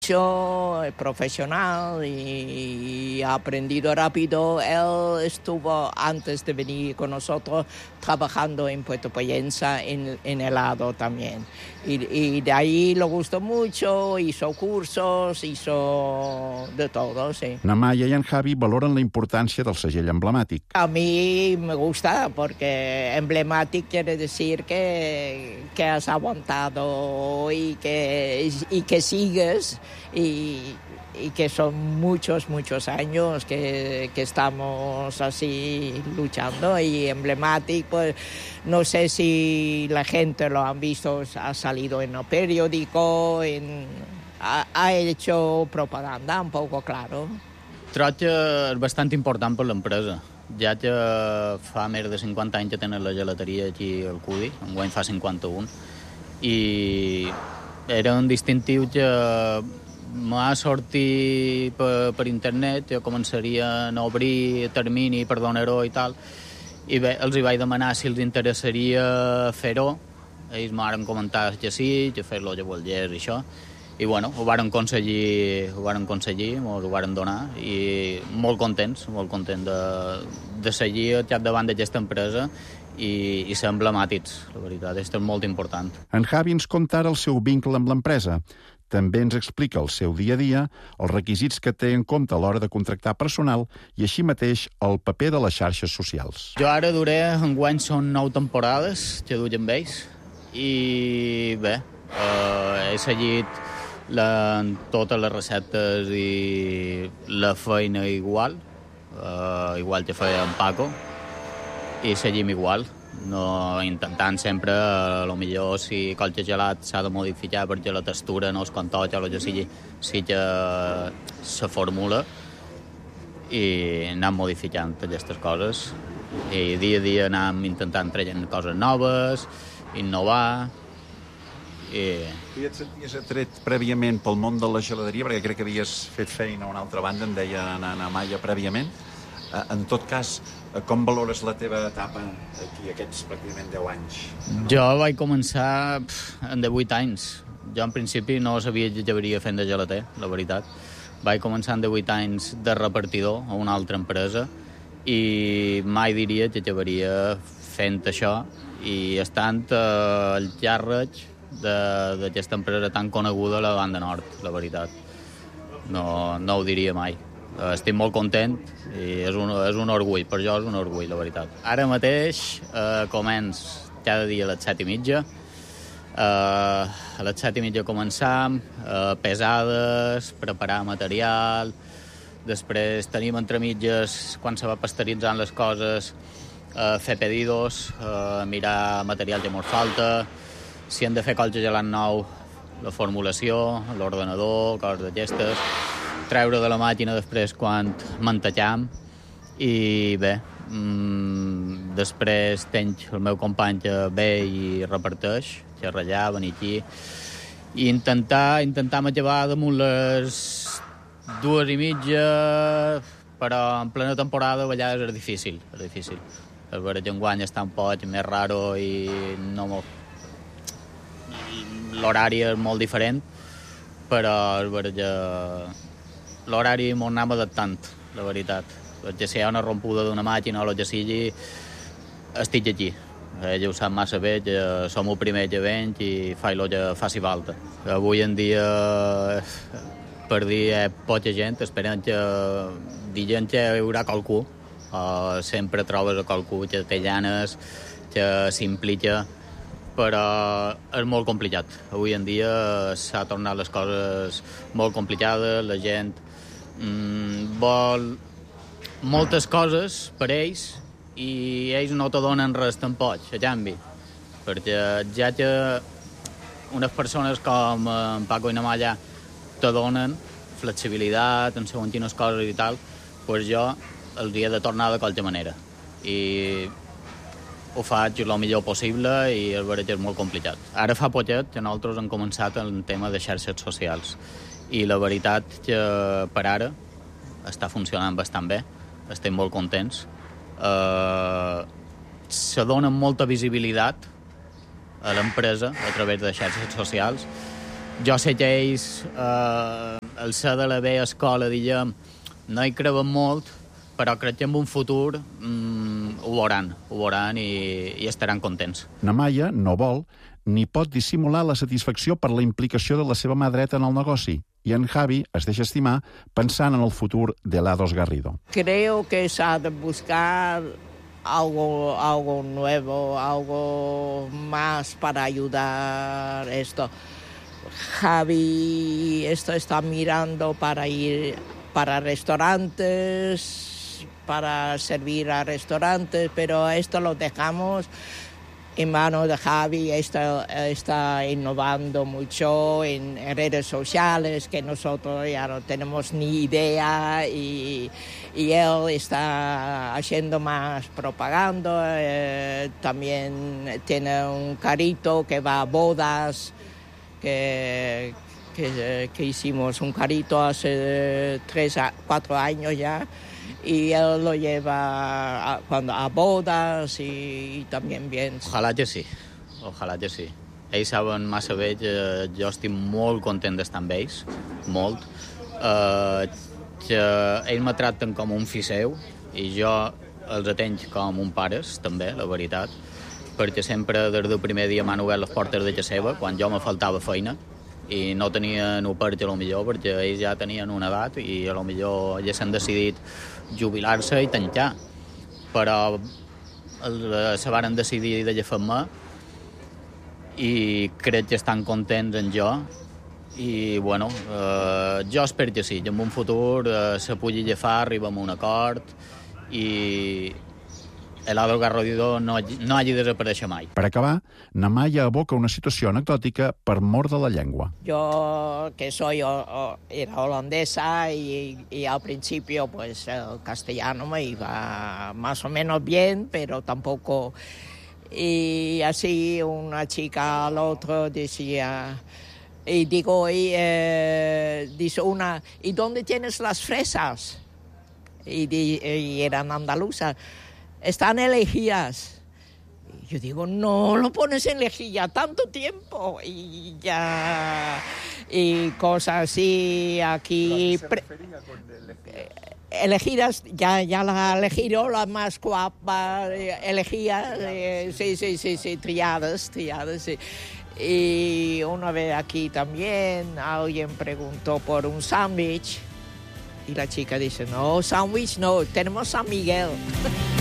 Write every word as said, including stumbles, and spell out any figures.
profesional y ha aprendido rápido. Él estuvo, antes de venir con nosotros, trabajando en Puerto Pollensa en, en helado también. Y, y de ahí lo gustó mucho, hizo cursos, hizo de todo, sí. Na Maya i en Javi valoren la importància del segell emblemàtic. A mí me gusta porque emblemático quiere decir que, que has aguantado y que, y que sigues y, y que son muchos, muchos años que, que estamos así luchando. Y emblemático, pues no sé si la gente lo ha visto, ha salido en el periódico, en, ha, ha hecho propaganda un poco, claro. Troig és bastant important per l'empresa, ja que fa més de cinquanta anys que tenen la gelateria aquí al Cudi, enguany fa cinquanta-un, i era un distintiu que m'ha sortit per, per internet, jo començarien a obrir termini per donar-ho i tal, i bé, els hi vaig demanar si els interessaria fer-ho, ells m'han comentat que sí, que fer-lo que volgués i això, i bueno, ho varen aconseguir, ho varen aconseguir, ho varen donar, i molt contents, molt contents de, de seguir al capdavant d'aquesta empresa i, i ser emblemàtics, la veritat, és molt important. En Javi ens conta ara el seu vincle amb l'empresa. També ens explica el seu dia a dia, els requisits que té en compte a l'hora de contractar personal i així mateix el paper de les xarxes socials. Jo ara duré, enguany són nou temporades que duc amb ells i bé, eh, he seguit la, totes les receptes i la feina igual, eh, igual que feia en Paco, i seguim igual, no intentant sempre, a lo millor si qualque gelat s'ha de modificar perquè la textura no es contoca o el que sigui, sí que se formula i anem modificant aquestes coses i dia a dia anem intentant traient coses noves, innovar. I... Tu ja et senties atret prèviament pel món de la geladeria, perquè crec que havies fet feina a una altra banda, em deia Ana Maya prèviament. En tot cas, com valores la teva etapa aquí, aquests pràcticament deu anys? Jo vaig començar pff, en divuit anys. Jo en principi no sabia que acabaria fent de gelater, la veritat. Vaig començar en divuit anys de repartidor a una altra empresa i mai diria que acabaria fent això i estant eh, al llarg d'aquesta empresa tan coneguda a la banda nord, la veritat. No, no ho diria mai. Estic molt content i és un, és un orgull, per jo és un orgull, la veritat. Ara mateix eh, començ cada dia a les set i mitja. Eh, a les set i mitja començam, eh, pesades, preparar material, després tenim entre mitges, quan se va pasteuritzant les coses, eh, fer pedidos, eh, mirar material que mos falta, si hem de fer qualque gelat nou, la formulació, l'ordenador, coses d'aquestes, treure de la màquina després quan mantellam i bé, mmm, després tenc el meu company que ve i reparteix, que ratllar, venir aquí i intentar, intentar acabar damunt les dues i mitja, però en plena temporada a vegades és difícil, és difícil. El veure que enguany està un poc més raro i no molt... l'horari és molt diferent, però és veure que l'horari m'ho anem adaptant, la veritat. Perquè si hi ha una rompuda d'una màquina o el que sigui, estic aquí. Ella ho sap massa bé, que som el primer que venc i fa el que faci falta. Avui en dia, per dir, hi ha poca gent, esperant que diguem que hi haurà qualcú. Uh, sempre trobes a qualcú que té ganes, que s'implica, però és molt complicat. Avui en dia s'ha tornat les coses molt complicades, la gent mm, vol moltes coses per ells i ells no te donen res tampoc, a canvi. Perquè ja que unes persones com en Paco i na Maya te donen flexibilitat en segons quines coses i tal, doncs jo els hi he de tornar de qualque manera. I ho faig el millor possible i és veritat que és molt complicat. Ara fa poquet que nosaltres hem començat el tema de xarxes socials i la veritat que per ara està funcionant bastant bé, estem molt contents. Eh, se dona molta visibilitat a l'empresa a través de xarxes socials. Jo sé que ells, eh, el ser de la vella escola, diguem, no hi creuen molt, però crec que en un futur mm, ho veuran, ho veuran i, i estaran contents. Na Maia no vol ni pot dissimular la satisfacció per la implicació de la seva mà dreta en el negoci, i en Javi es deixa estimar pensant en el futur de Helados Garrido. Creo que se ha de buscar algo, algo nuevo, algo más para ayudar esto. Javi esto está mirando para ir para restaurantes, para servir a restaurantes, pero esto lo dejamos en manos de Javi. Está, está innovando mucho en redes sociales, que nosotros ya no tenemos ni idea, y, y él está haciendo más propaganda. Eh, también tiene un carrito que va a bodas, que, que, que hicimos un carrito hace tres, cuatro años ya, y él lo lleva a, cuando, a bodas y, y también bien. Ojalà que sí, ojalà que sí. Ells saben massa bé que jo estic molt content d'estar amb ells, molt. Eh, que ells me tracten com un fill seu i jo els atenc com un pares, també, la veritat, perquè sempre des del primer dia m'han obert les portes de casa seva, quan jo me faltava feina, i no tenien opert, a lo millor, perquè ells ja tenien una edat i a lo millor ja s'han decidit jubilar-se i tancar. Però se varen decidir de agafar-me i crec que estan contents en jo. I, bueno, eh, jo espero que sí, que en un futur eh, se pugui agafar, arribem a un acord i Helados Garrido no, no hagi de desaparèixer mai. Per acabar, na Maia aboca una situació anecdòtica per mor de la llengua. Yo, que soy o, o, era holandesa y, y al principio pues el castellano me iba más o menos bien, pero tampoco... Y así una chica al otro decía... Y digo, y, eh, dice una, ¿y dónde tienes las fresas? Y, di, y eran andaluzas. Están en Lejías. Y yo digo, no lo pones en Lejía tanto tiempo. Y ya, y cosas así aquí. Pre- elegidas, ya, ya la elegieron, la más guapa, elegías, eh, sí, sí, sí, sí, triadas, triadas, sí. Y una vez aquí también alguien preguntó por un sándwich y la chica dice, no, sándwich no, tenemos San Miguel.